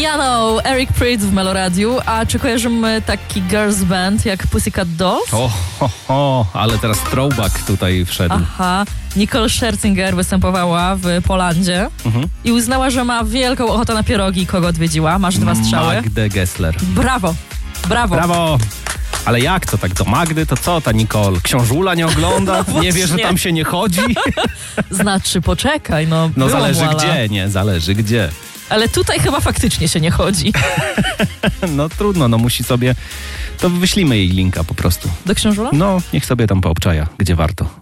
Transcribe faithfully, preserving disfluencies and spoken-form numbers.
Piano, Eric Prydz w Meloradiu. A czy kojarzymy taki girls band jak Pussycat Dolls? O, ho, ho, ale teraz throwback tutaj wszedł. Aha. Nicole Scherzinger występowała w Polandzie Mhm. i uznała, że ma wielką ochotę na pierogi. Kogo odwiedziła? Masz dwa strzały. Magdę Gessler. Brawo, brawo. Brawo! Ale jak to tak do Magdy? To co ta Nicole? Książula nie ogląda? No nie wie, że tam się nie chodzi? Znaczy, poczekaj, no. No była zależy Muala. gdzie, nie? Zależy gdzie. Ale tutaj chyba faktycznie się nie chodzi. No trudno, no musi sobie... To wyślimy jej linka po prostu. Do Książula? No, niech sobie tam poobczaja, gdzie warto.